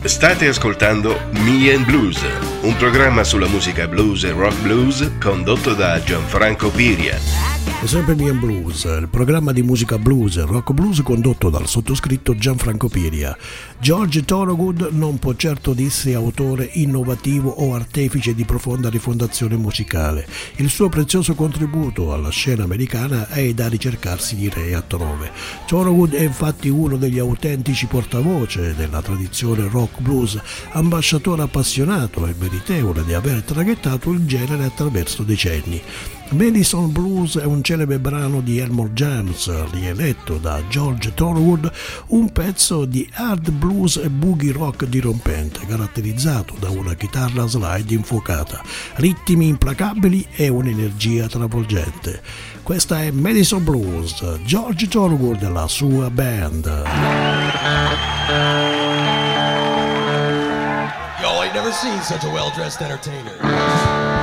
State ascoltando Me and Blues, un programma sulla musica blues e rock blues condotto da Gianfranco Piria. È sempre Me and Blues, il programma di musica blues e rock blues condotto dal sottoscritto Gianfranco Piria. George Thorogood non può certo dirsi autore innovativo o artefice di profonda rifondazione musicale. Il suo prezioso contributo alla scena americana è da ricercarsi, direi, altrove. Thorogood è infatti uno degli autentici portavoce della tradizione rock blues, ambasciatore appassionato e meritevole di aver traghettato il genere attraverso decenni. Madison Blues è un celebre brano di Elmore James, rieletto da George Thorogood, un pezzo di hard blues e boogie rock dirompente, caratterizzato da una chitarra slide infuocata, ritmi implacabili e un'energia travolgente. Questa è Madison Blues, George Thorogood e la sua band. Yo, I never seen such a well-dressed entertainer.